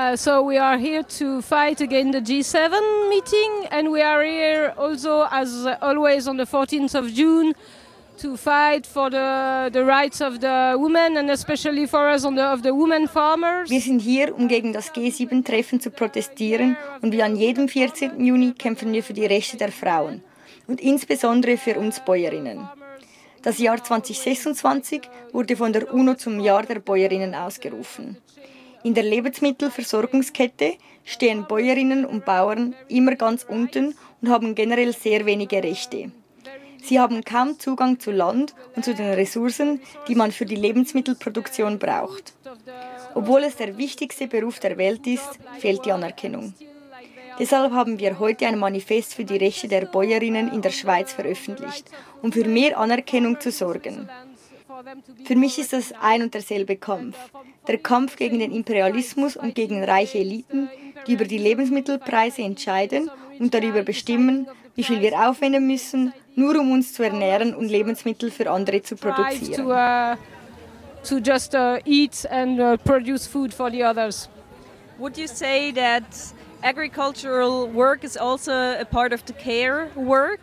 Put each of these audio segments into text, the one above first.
So we are here to fight against the G7 meeting, and we are here also, as always, on the 14th of June to fight for the rights of the women and especially for us of the women farmers. Wir sind hier, um gegen das G7-Treffen zu protestieren, und wie an jedem 14. Juni kämpfen wir für die Rechte der Frauen und insbesondere für uns Bäuerinnen. Das Jahr 2026 wurde von der UNO zum Jahr der Bäuerinnen ausgerufen. In der Lebensmittelversorgungskette stehen Bäuerinnen und Bauern immer ganz unten und haben generell sehr wenige Rechte. Sie haben kaum Zugang zu Land und zu den Ressourcen, die man für die Lebensmittelproduktion braucht. Obwohl es der wichtigste Beruf der Welt ist, fehlt die Anerkennung. Deshalb haben wir heute ein Manifest für die Rechte der Bäuerinnen in der Schweiz veröffentlicht, um für mehr Anerkennung zu sorgen. Für mich ist das ein und derselbe Kampf. Der Kampf gegen den Imperialismus und gegen reiche Eliten, die über die Lebensmittelpreise entscheiden und darüber bestimmen, wie viel wir aufwenden müssen, nur um uns zu ernähren und Lebensmittel für andere zu produzieren. To just eat and produce food for the others. Would you say that agricultural work is also a part of the care work?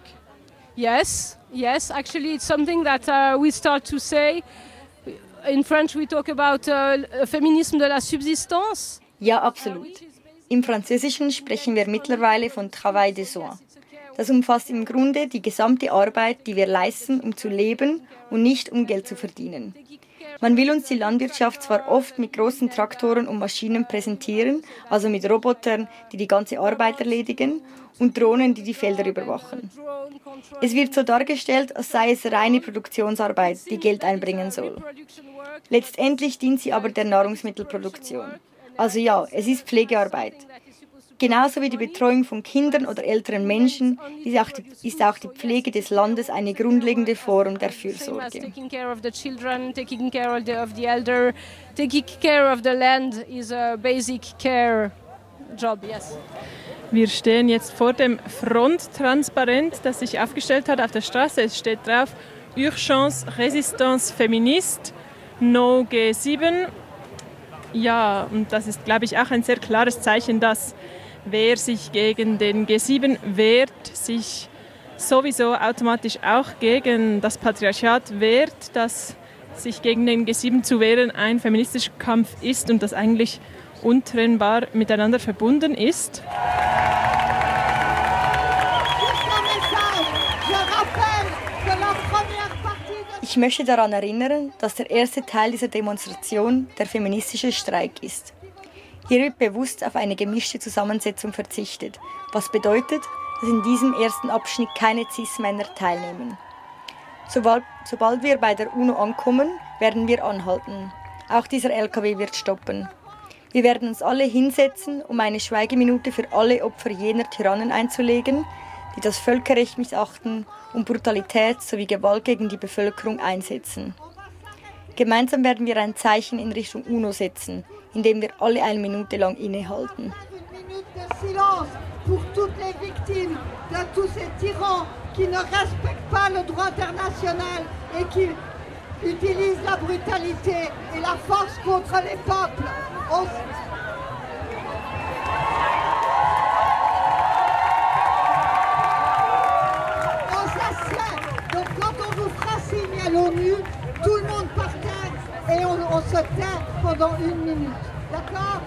Yes. Actually, it's something that we start to say. In French, we talk about Feminisme de la Subsistance. Ja, absolut. Im Französischen sprechen wir mittlerweile von Travail des Soins. Das umfasst im Grunde die gesamte Arbeit, die wir leisten, um zu leben und nicht um Geld zu verdienen. Man will uns die Landwirtschaft zwar oft mit großen Traktoren und Maschinen präsentieren, also mit Robotern, die die ganze Arbeit erledigen, und Drohnen, die die Felder überwachen. Es wird so dargestellt, als sei es reine Produktionsarbeit, die Geld einbringen soll. Letztendlich dient sie aber der Nahrungsmittelproduktion. Also ja, es ist Pflegearbeit. Genauso wie die Betreuung von Kindern oder älteren Menschen ist auch die Pflege des Landes eine grundlegende Form der Fürsorge. Taking care of the children, taking care of the elder, taking care of the land is a basic care job, yes. Wir stehen jetzt vor dem Fronttransparent, das sich aufgestellt hat auf der Straße. Es steht drauf: Urgence, Résistance féministe, No G7. Ja, und das ist, glaube ich, auch ein sehr klares Zeichen, dass wer sich gegen den G7 wehrt, sich sowieso automatisch auch gegen das Patriarchat wehrt, dass sich gegen den G7 zu wehren ein feministischer Kampf ist und das eigentlich untrennbar miteinander verbunden ist. Ich möchte daran erinnern, dass der erste Teil dieser Demonstration der feministische Streik ist. Hier wird bewusst auf eine gemischte Zusammensetzung verzichtet, was bedeutet, dass in diesem ersten Abschnitt keine Cis-Männer teilnehmen. Sobald wir bei der UNO ankommen, werden wir anhalten. Auch dieser LKW wird stoppen. Wir werden uns alle hinsetzen, um eine Schweigeminute für alle Opfer jener Tyrannen einzulegen, die das Völkerrecht missachten und Brutalität sowie Gewalt gegen die Bevölkerung einsetzen. Gemeinsam werden wir ein Zeichen in Richtung UNO setzen, indem wir alle eine Minute lang innehalten. Pour toutes les victimes de tous ces tyrans qui ne respectent pas le droit international et qui utilisent la brutalité et la force contre les peuples. On s'assied. Donc quand on vous fera signe à l'ONU, tout le monde par terre et on se tait pendant 1 minute. D'accord?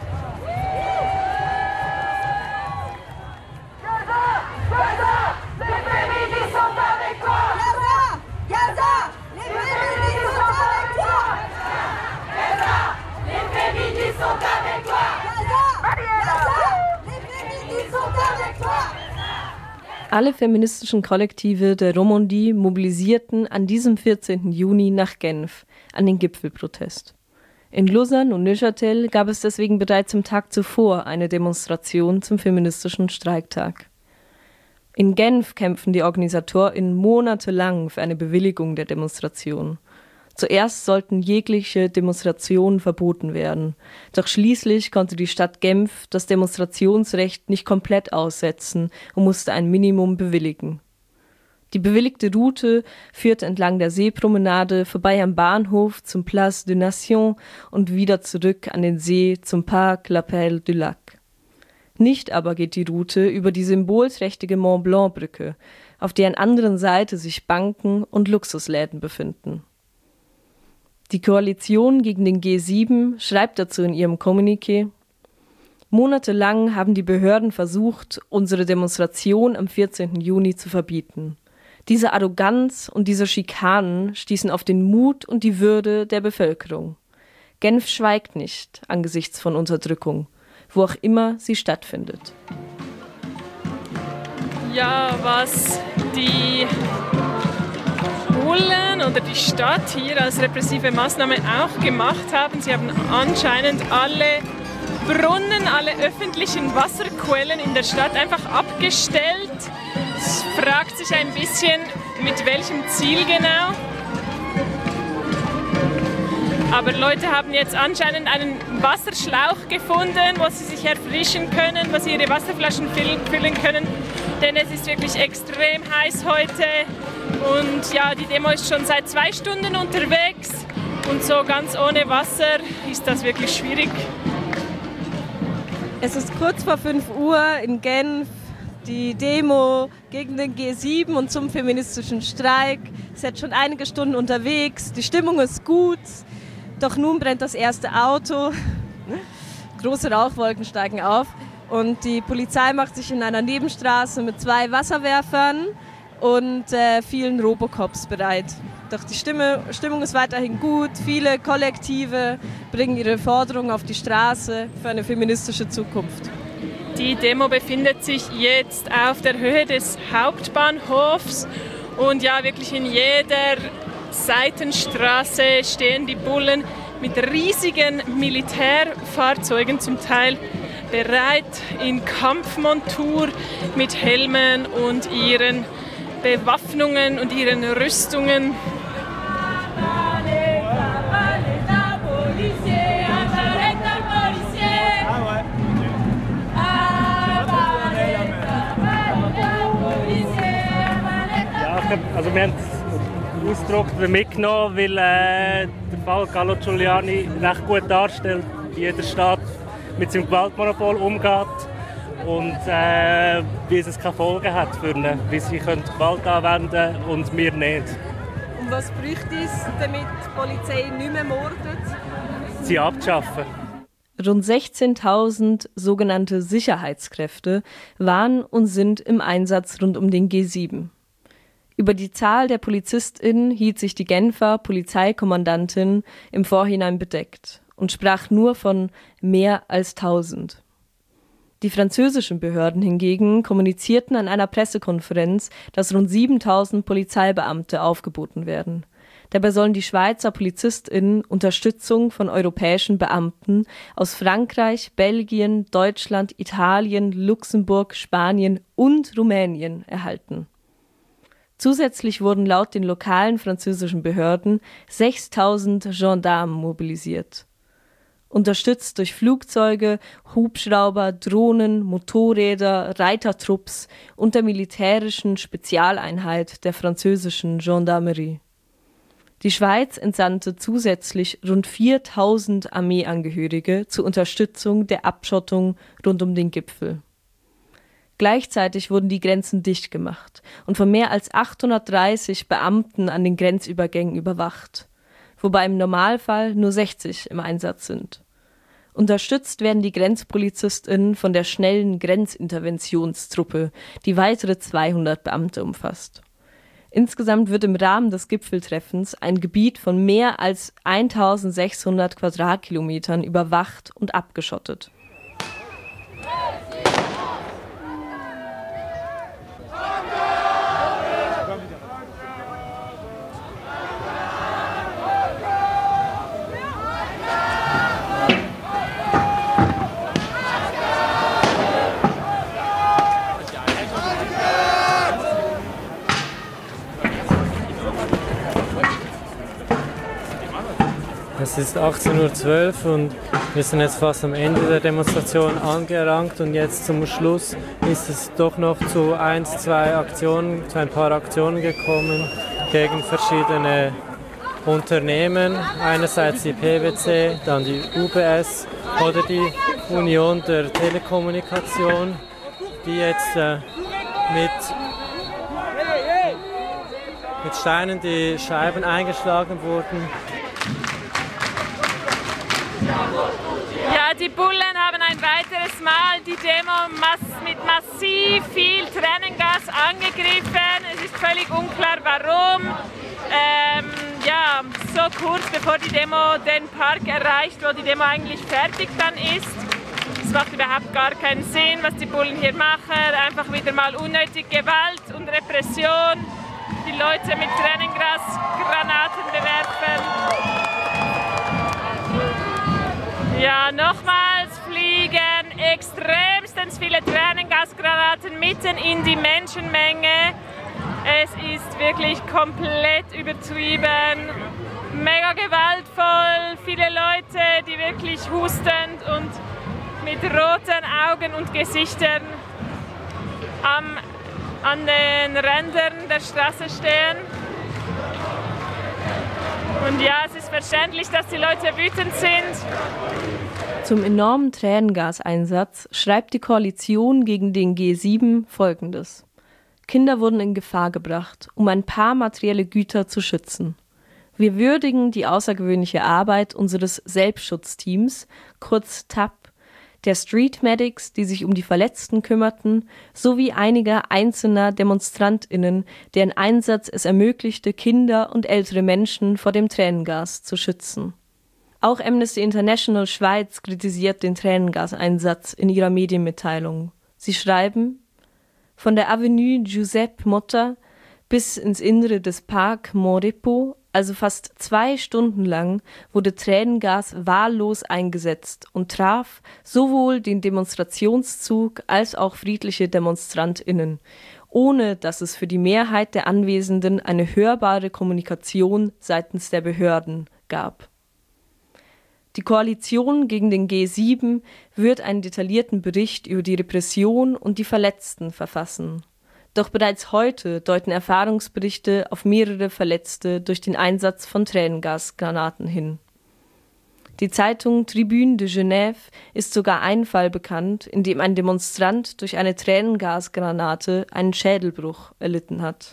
Alle feministischen Kollektive der Romandie mobilisierten an diesem 14. Juni nach Genf an den Gipfelprotest. In Lausanne und Neuchâtel gab es deswegen bereits am Tag zuvor eine Demonstration zum feministischen Streiktag. In Genf kämpfen die OrganisatorInnen monatelang für eine Bewilligung der Demonstration. Zuerst sollten jegliche Demonstrationen verboten werden, doch schließlich konnte die Stadt Genf das Demonstrationsrecht nicht komplett aussetzen und musste ein Minimum bewilligen. Die bewilligte Route führt entlang der Seepromenade vorbei am Bahnhof zum Place de Nation und wieder zurück an den See zum Parc L'Appel du Lac. Nicht aber geht die Route über die symbolträchtige Mont-Blanc-Brücke, auf deren anderen Seite sich Banken und Luxusläden befinden. Die Koalition gegen den G7 schreibt dazu in ihrem Kommuniqué: Monatelang haben die Behörden versucht, unsere Demonstration am 14. Juni zu verbieten. Diese Arroganz und diese Schikanen stießen auf den Mut und die Würde der Bevölkerung. Genf schweigt nicht angesichts von Unterdrückung, wo auch immer sie stattfindet. Ja, was die Bullen oder die Stadt hier als repressive Maßnahme auch gemacht haben, sie haben anscheinend alle Brunnen, alle öffentlichen Wasserquellen in der Stadt einfach abgestellt. Es fragt sich ein bisschen, mit welchem Ziel genau. Aber Leute haben jetzt anscheinend einen Wasserschlauch gefunden, wo sie sich erfrischen können, wo sie ihre Wasserflaschen füllen können. Denn es ist wirklich extrem heiß heute. Und ja, die Demo ist schon seit 2 Stunden unterwegs. Und so ganz ohne Wasser ist das wirklich schwierig. Es ist kurz vor 5 Uhr in Genf. Die Demo gegen den G7 und zum feministischen Streik ist jetzt schon einige Stunden unterwegs. Die Stimmung ist gut, doch nun brennt das erste Auto. Große Rauchwolken steigen auf und die Polizei macht sich in einer Nebenstraße mit 2 Wasserwerfern und vielen Robocops bereit. Doch die Stimmung ist weiterhin gut. Viele Kollektive bringen ihre Forderungen auf die Straße für eine feministische Zukunft. Die Demo befindet sich jetzt auf der Höhe des Hauptbahnhofs und ja, wirklich in jeder Seitenstraße stehen die Bullen mit riesigen Militärfahrzeugen, zum Teil bereit in Kampfmontur mit Helmen und ihren Bewaffnungen und ihren Rüstungen. Also wir haben den Ausdruck mitgenommen, weil der Fall Carlo Giuliani recht gut darstellt, wie jeder Staat mit seinem Gewaltmonopol umgeht und wie es keine Folgen hat für ihn, wie sie Gewalt anwenden können und wir nicht. Und was bräuchte es, damit die Polizei nicht mehr mordet? Sie abzuschaffen. Rund 16.000 sogenannte Sicherheitskräfte waren und sind im Einsatz rund um den G7. Über die Zahl der PolizistInnen hielt sich die Genfer Polizeikommandantin im Vorhinein bedeckt und sprach nur von mehr als 1000. Die französischen Behörden hingegen kommunizierten an einer Pressekonferenz, dass rund 7.000 Polizeibeamte aufgeboten werden. Dabei sollen die Schweizer PolizistInnen Unterstützung von europäischen Beamten aus Frankreich, Belgien, Deutschland, Italien, Luxemburg, Spanien und Rumänien erhalten. Zusätzlich wurden laut den lokalen französischen Behörden 6.000 Gendarmen mobilisiert. Unterstützt durch Flugzeuge, Hubschrauber, Drohnen, Motorräder, Reitertrupps und der militärischen Spezialeinheit der französischen Gendarmerie. Die Schweiz entsandte zusätzlich rund 4.000 Armeeangehörige zur Unterstützung der Abschottung rund um den Gipfel. Gleichzeitig wurden die Grenzen dicht gemacht und von mehr als 830 Beamten an den Grenzübergängen überwacht, wobei im Normalfall nur 60 im Einsatz sind. Unterstützt werden die GrenzpolizistInnen von der schnellen Grenzinterventionstruppe, die weitere 200 Beamte umfasst. Insgesamt wird im Rahmen des Gipfeltreffens ein Gebiet von mehr als 1.600 Quadratkilometern überwacht und abgeschottet. Es ist 18:12 Uhr und Wir sind jetzt fast am Ende der Demonstration angelangt und jetzt zum Schluss ist es doch noch zu ein paar Aktionen gekommen gegen verschiedene Unternehmen. Einerseits die PwC, dann die UBS oder die Union der Telekommunikation, die jetzt mit Steinen die Scheiben eingeschlagen wurden. Ja, die Bullen haben ein weiteres Mal die Demo mit massiv viel Tränengas angegriffen. Es ist völlig unklar, warum. So kurz bevor die Demo den Park erreicht, wo die Demo eigentlich fertig dann ist. Es macht überhaupt gar keinen Sinn, was die Bullen hier machen. Einfach wieder mal unnötig Gewalt und Repression. Die Leute mit Tränengasgranaten bewerfen. Ja, nochmals fliegen extremstens viele Tränengasgranaten mitten in die Menschenmenge. Es ist wirklich komplett übertrieben, mega gewaltvoll, viele Leute, die wirklich hustend und mit roten Augen und Gesichtern an den Rändern der Straße stehen. Und ja, es ist verständlich, dass die Leute wütend sind. Zum enormen Tränengaseinsatz schreibt die Koalition gegen den G7 Folgendes. Kinder wurden in Gefahr gebracht, um ein paar materielle Güter zu schützen. Wir würdigen die außergewöhnliche Arbeit unseres Selbstschutzteams, kurz TAP, der Street Medics, die sich um die Verletzten kümmerten, sowie einiger einzelner DemonstrantInnen, deren Einsatz es ermöglichte, Kinder und ältere Menschen vor dem Tränengas zu schützen. Auch Amnesty International Schweiz kritisiert den Tränengaseinsatz in ihrer Medienmitteilung. Sie schreiben: Von der Avenue Giuseppe Motta bis ins Innere des Parc Maurepo, also fast 2 Stunden lang, wurde Tränengas wahllos eingesetzt und traf sowohl den Demonstrationszug als auch friedliche DemonstrantInnen, ohne dass es für die Mehrheit der Anwesenden eine hörbare Kommunikation seitens der Behörden gab. Die Koalition gegen den G7 wird einen detaillierten Bericht über die Repression und die Verletzten verfassen. Doch bereits heute deuten Erfahrungsberichte auf mehrere Verletzte durch den Einsatz von Tränengasgranaten hin. Die Zeitung Tribune de Genève ist sogar ein Fall bekannt, in dem ein Demonstrant durch eine Tränengasgranate einen Schädelbruch erlitten hat.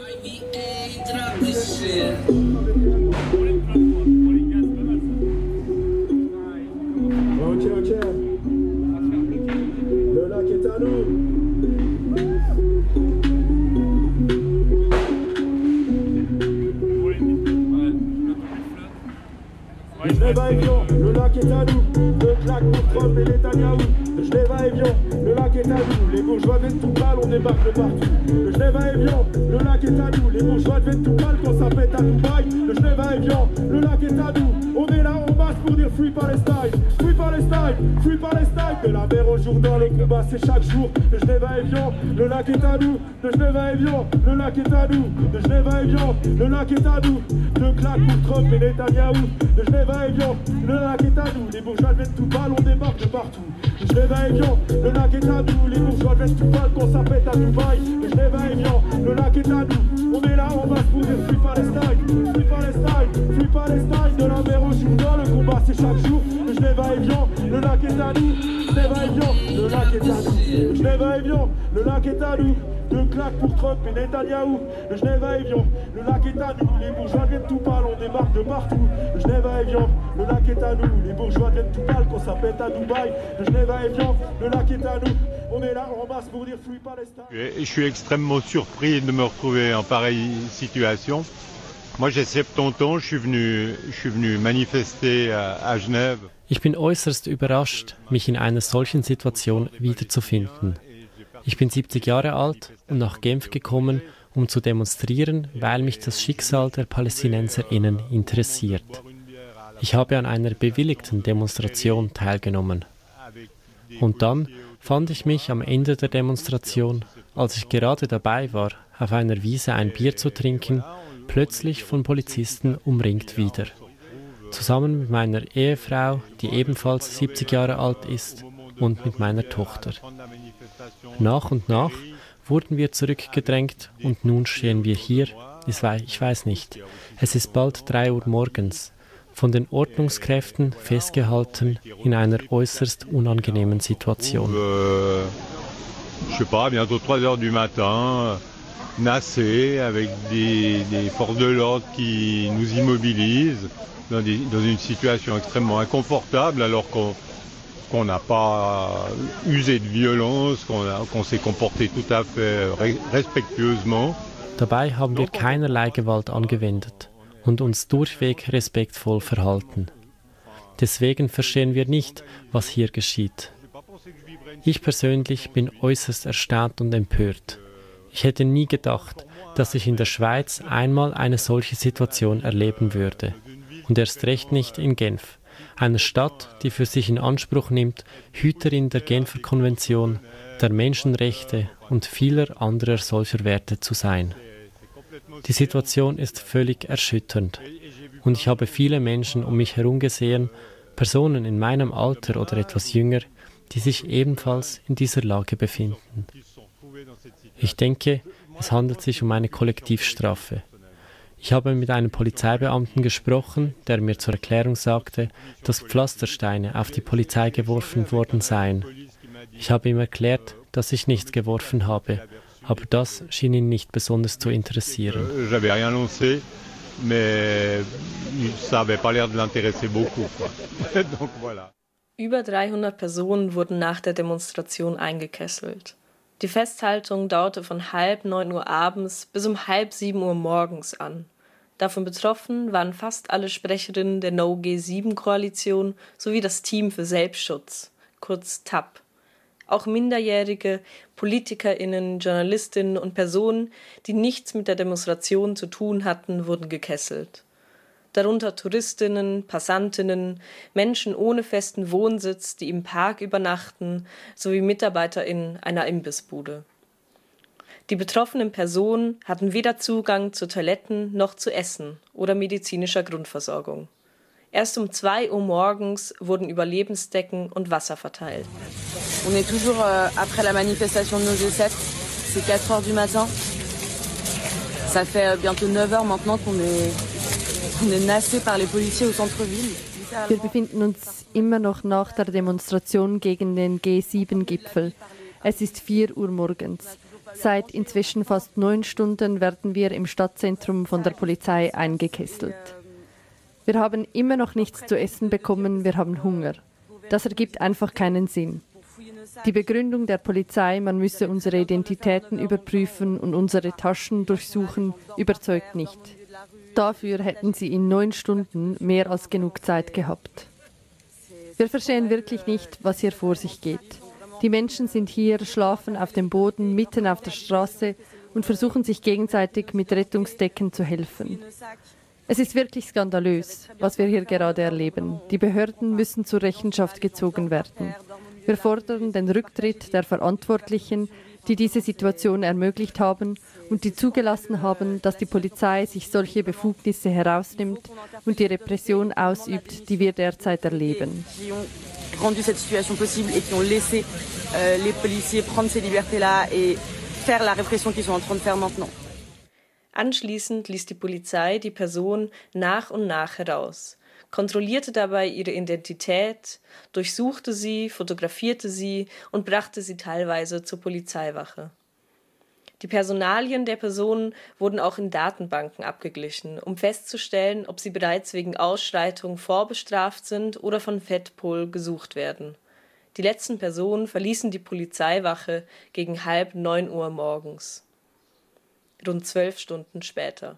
Le Genève-Avion, le lac est à nous, 2 claques pour Trump et Netanyahou. Le Genève-Avion, le lac est à nous, les bourgeois viennent tout mal, on débarque de partout. Le Genève-Avion, le lac est à nous, les bourgeois viennent tout mal quand ça pète à Dubaï. Le Genève-Avion, le lac est à nous, on est là en masse pour dire Free Palestine, Free Palestine, Free Palestine. De la mer au Jourdain, le combat c'est chaque jour. Le Genève-Avion, le lac est à nous, le Genève-Avion, le lac est à nous, le Genève-Avion, le lac est à nous. 2 claques pour Trump et Netanyahou. Le Genève-Avion, le lac est à nous, les bourgeois viennent tout mal, on débarque de partout. Le Genève-Avion, le lac est à nous, les bourgeois viennent tout mal quand ça pète à Dubaï. Le Genève-Avion, le lac est à nous, on est là, on va se pour dire Free Palestine, Free Palestine, Free Palestine. De la mer au Jourdain, le combat c'est chaque jour. Le Genève-Avion, le lac est à nous, le Genève-Avion, le lac est à nous. Le Genève-Avion, le lac est à nous. 2 claques pour Trump et Netanyahou. Le Genève-Avion, le lac est à nous, les bourgeois viennent tout pâle, on débarque de partout. Le Genève-Avion, le lac est à nous, les bourgeois viennent tout pâle quand ça pète à Dubaï. Le Genève-Avion, le lac est à nous, on est là en masse pour dire Free Palestine. Je suis extrêmement surpris de me retrouver en pareille situation. Moi j'ai 70 ans, je suis venu manifester à Genève. Ich bin äußerst überrascht, mich in einer solchen Situation wiederzufinden. Ich bin 70 Jahre alt und nach Genf gekommen, um zu demonstrieren, weil mich das Schicksal der PalästinenserInnen interessiert. Ich habe an einer bewilligten Demonstration teilgenommen. Und dann fand ich mich am Ende der Demonstration, als ich gerade dabei war, auf einer Wiese ein Bier zu trinken, plötzlich von Polizisten umringt wieder. zusammen mit meiner Ehefrau, die ebenfalls 70 Jahre alt ist, und mit meiner Tochter. Nach und nach wurden wir zurückgedrängt und nun stehen wir hier, ich weiß nicht, es ist bald 3 Uhr morgens, von den Ordnungskräften festgehalten in einer äußerst unangenehmen Situation. Je sais pas, bientôt 3 heures du matin, nassé, avec des forces de l'ordre qui nous immobilisent, dans une situation extrêmement inconfortable, alors qu'on n'a pas usé de violence, qu'on s'est comporté tout à fait respektuösement. Dabei haben wir keinerlei Gewalt angewendet und uns durchweg respektvoll verhalten. Deswegen verstehen wir nicht, was hier geschieht. Ich persönlich bin äußerst erstaunt und empört. Ich hätte nie gedacht, dass ich in der Schweiz einmal eine solche Situation erleben würde. Und erst recht nicht in Genf, einer Stadt, die für sich in Anspruch nimmt, Hüterin der Genfer Konvention, der Menschenrechte und vieler anderer solcher Werte zu sein. Die Situation ist völlig erschütternd. Und ich habe viele Menschen um mich herum gesehen, Personen in meinem Alter oder etwas jünger, die sich ebenfalls in dieser Lage befinden. Ich denke, es handelt sich um eine Kollektivstrafe. Ich habe mit einem Polizeibeamten gesprochen, der mir zur Erklärung sagte, dass Pflastersteine auf die Polizei geworfen worden seien. Ich habe ihm erklärt, dass ich nichts geworfen habe, aber das schien ihn nicht besonders zu interessieren. J'avais rien lancé, mais ça avait pas l'air de l'intéresser beaucoup. Donc voilà. Über 300 Personen wurden nach der Demonstration eingekesselt. Die Festhaltung dauerte von 8:30 Uhr abends bis um 6:30 Uhr morgens an. Davon betroffen waren fast alle Sprecherinnen der No-G7-Koalition sowie das Team für Selbstschutz, kurz TAP. Auch Minderjährige, PolitikerInnen, JournalistInnen und Personen, die nichts mit der Demonstration zu tun hatten, wurden gekesselt. Darunter Touristinnen, Passantinnen, Menschen ohne festen Wohnsitz, die im Park übernachten, sowie MitarbeiterInnen einer Imbissbude. Die betroffenen Personen hatten weder Zugang zu Toiletten noch zu Essen oder medizinischer Grundversorgung. Erst um 2 Uhr morgens wurden Überlebensdecken und Wasser verteilt. On est toujours après la manifestation de nos G7, c'est 4 heures du matin. Ça fait bientôt 9 heures maintenant qu'on est nassé par les policiers au centre-ville. Wir befinden uns immer noch nach der Demonstration gegen den G7-Gipfel. Es ist 4 Uhr morgens. Seit inzwischen fast 9 Stunden werden wir im Stadtzentrum von der Polizei eingekesselt. Wir haben immer noch nichts zu essen bekommen, wir haben Hunger. Das ergibt einfach keinen Sinn. Die Begründung der Polizei, man müsse unsere Identitäten überprüfen und unsere Taschen durchsuchen, überzeugt nicht. Dafür hätten sie in 9 Stunden mehr als genug Zeit gehabt. Wir verstehen wirklich nicht, was hier vor sich geht. Die Menschen sind hier, schlafen auf dem Boden, mitten auf der Straße und versuchen sich gegenseitig mit Rettungsdecken zu helfen. Es ist wirklich skandalös, was wir hier gerade erleben. Die Behörden müssen zur Rechenschaft gezogen werden. Wir fordern den Rücktritt der Verantwortlichen, die diese Situation ermöglicht haben und die zugelassen haben, dass die Polizei sich solche Befugnisse herausnimmt und die Repression ausübt, die wir derzeit erleben. Rendu cette situation possible et qui ont laissé les policiers prendre ces libertés-là et faire la répression qu'ils sont en train de faire maintenant. Anschließend ließ die Polizei die Person nach und nach heraus, kontrollierte dabei ihre Identität, durchsuchte sie, fotografierte sie und brachte sie teilweise zur Polizeiwache. Die Personalien der Personen wurden auch in Datenbanken abgeglichen, um festzustellen, ob sie bereits wegen Ausschreitung vorbestraft sind oder von FEDPOL gesucht werden. Die letzten Personen verließen die Polizeiwache gegen 8:30 Uhr morgens. Rund 12 Stunden später.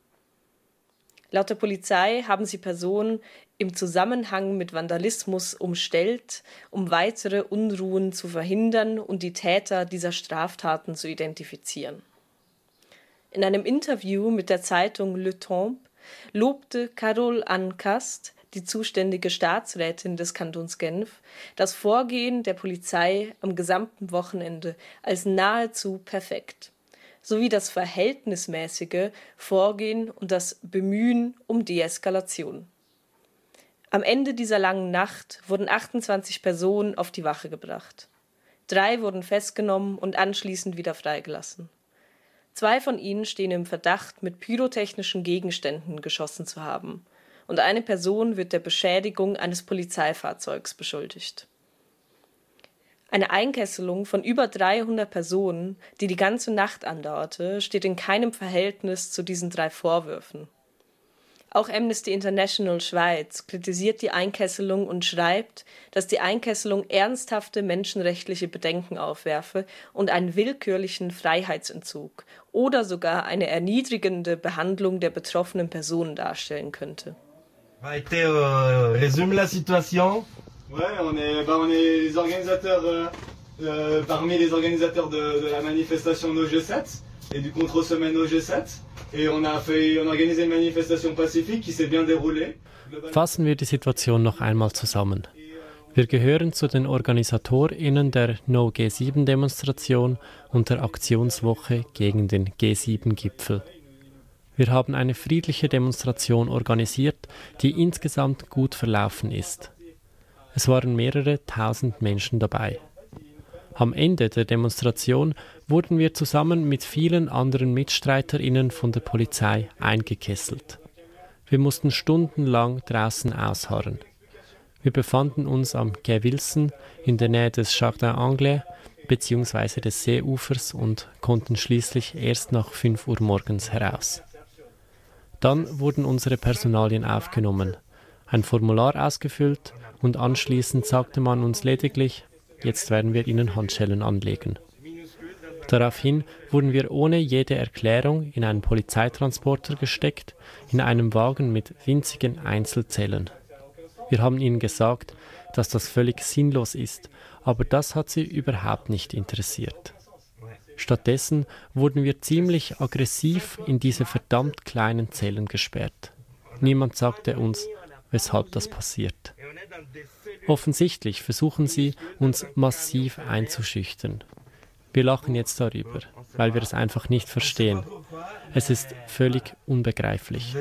Laut der Polizei haben sie Personen im Zusammenhang mit Vandalismus umstellt, um weitere Unruhen zu verhindern und die Täter dieser Straftaten zu identifizieren. In einem Interview mit der Zeitung Le Temps lobte Carole Anne Cast, die zuständige Staatsrätin des Kantons Genf, das Vorgehen der Polizei am gesamten Wochenende als nahezu perfekt, sowie das verhältnismäßige Vorgehen und das Bemühen um Deeskalation. Am Ende dieser langen Nacht wurden 28 Personen auf die Wache gebracht. 3 wurden festgenommen und anschließend wieder freigelassen. 2 von ihnen stehen im Verdacht, mit pyrotechnischen Gegenständen geschossen zu haben. Und eine Person wird der Beschädigung eines Polizeifahrzeugs beschuldigt. Eine Einkesselung von über 300 Personen, die die ganze Nacht andauerte, steht in keinem Verhältnis zu diesen 3 Vorwürfen. Auch Amnesty International Schweiz kritisiert die Einkesselung und schreibt, dass die Einkesselung ernsthafte menschenrechtliche Bedenken aufwerfe und einen willkürlichen Freiheitsentzug oder sogar eine erniedrigende Behandlung der betroffenen Personen darstellen könnte. Résume la situation. Ouais, on est les organisateurs, parmi les organisateurs de la manifestation No G7 et du contre-semaine No G7. Et on a organisé une manifestation pacifique qui s'est bien déroulée. Fassen wir die Situation noch einmal zusammen. Wir gehören zu den OrganisatorInnen der No G7-Demonstration und der Aktionswoche gegen den G7-Gipfel. Wir haben eine friedliche Demonstration organisiert, die insgesamt gut verlaufen ist. Es waren mehrere tausend Menschen dabei. Am Ende der Demonstration wurden wir zusammen mit vielen anderen MitstreiterInnen von der Polizei eingekesselt. Wir mussten stundenlang draußen ausharren. Wir befanden uns am Quai Wilson in der Nähe des Jardin Anglais bzw. des Seeufers und konnten schließlich erst nach 5 Uhr morgens heraus. Dann wurden unsere Personalien aufgenommen, ein Formular ausgefüllt und anschließend sagte man uns lediglich, jetzt werden wir Ihnen Handschellen anlegen. Daraufhin wurden wir ohne jede Erklärung in einen Polizeitransporter gesteckt, in einem Wagen mit winzigen Einzelzellen. Wir haben ihnen gesagt, dass das völlig sinnlos ist, aber das hat sie überhaupt nicht interessiert. Stattdessen wurden wir ziemlich aggressiv in diese verdammt kleinen Zellen gesperrt. Niemand sagte uns, weshalb das passiert. Offensichtlich versuchen sie, uns massiv einzuschüchtern. Wir lachen jetzt darüber, weil wir es einfach nicht verstehen. Es ist völlig unbegreiflich.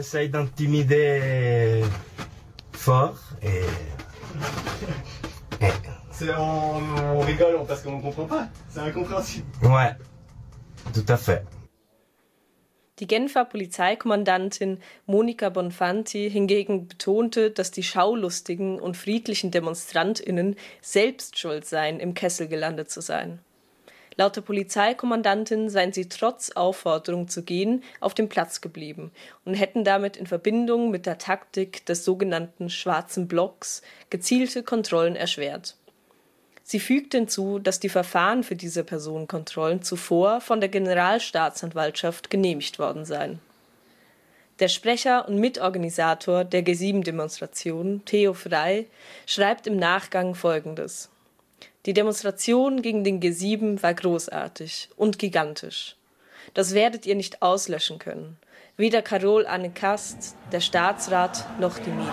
On rigole parce qu'on comprend pas. C'est incompréhensible. Ouais, tout à fait. Die Genfer Polizeikommandantin Monika Bonfanti hingegen betonte, dass die schaulustigen und friedlichen DemonstrantInnen selbst schuld seien, im Kessel gelandet zu sein. Laut der Polizeikommandantin seien sie trotz Aufforderung zu gehen auf dem Platz geblieben und hätten damit in Verbindung mit der Taktik des sogenannten Schwarzen Blocks gezielte Kontrollen erschwert. Sie fügte hinzu, dass die Verfahren für diese Personenkontrollen zuvor von der Generalstaatsanwaltschaft genehmigt worden seien. Der Sprecher und Mitorganisator der G7-Demonstration, Theo Frey, schreibt im Nachgang Folgendes: Die Demonstration gegen den G7 war großartig und gigantisch. Das werdet ihr nicht auslöschen können. Weder Carole Anne Cast, der Staatsrat, noch die Medien.